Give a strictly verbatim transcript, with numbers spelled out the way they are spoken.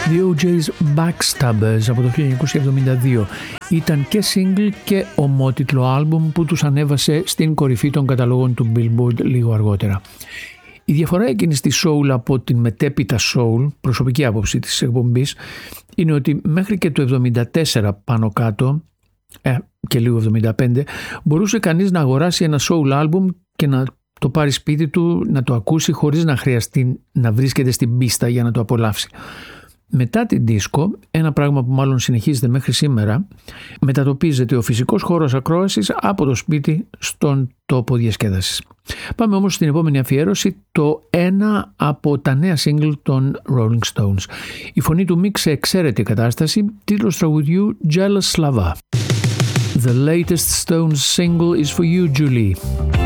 The ο τζέις Backstabbers από το χίλια εννιακόσια εβδομήντα δύο ήταν και single και ομότιτλο άλμπουμ που τους ανέβασε στην κορυφή των καταλόγων του Billboard λίγο αργότερα. Η διαφορά εκείνης της soul από την μετέπειτα soul, προσωπική άποψη της εκπομπής, είναι ότι μέχρι και το εβδομήντα τέσσερα πάνω κάτω ε, και λίγο εβδομήντα πέντε μπορούσε κανείς να αγοράσει ένα soul album και να το πάρει σπίτι του, να το ακούσει χωρίς να χρειαστεί να βρίσκεται στην πίστα για να το απολαύσει. Μετά την δίσκο, ένα πράγμα που μάλλον συνεχίζεται μέχρι σήμερα, μετατοπίζεται ο φυσικός χώρος ακρόασης από το σπίτι στον τόπο διασκέδασης. Πάμε όμως στην επόμενη αφιέρωση, το ένα από τα νέα single των Rolling Stones. Η φωνή του Mick σε εξαίρετη κατάσταση, τίτλος τραγουδιού Jealous Slava. The latest Stones single is for you, Julie.